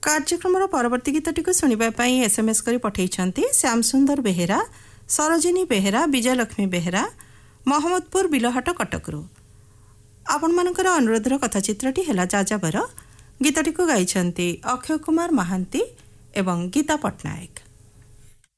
କାର୍ଯ୍ୟକ୍ରମର ପରବର୍ତ୍ତୀ ଗୀତଟିକୁ ଶୁଣିବା ପାଇଁ SMS କରି ପଠାଇଛନ୍ତି ଶ୍ୟାମସୁନ୍ଦର ବେହେରା, ସରୋଜିନୀ ବେହେରା, ବିଜୟଲକ୍ଷ୍ମୀ ବେହେରା, ମହମ୍ମଦପୁର ବିଲହାଟ କଟକରୁ। ଆପଣମାନଙ୍କର ଅନୁରୋଧର କଥାଚିତ୍ରଟି ହେଲା ଯାଯାବର। ଗୀତଟିକୁ ଗାଇଛନ୍ତି ଅକ୍ଷୟ କୁମାର ମହାନ୍ତି ଏବଂ ଗୀତା ପଟ୍ଟନାୟକ।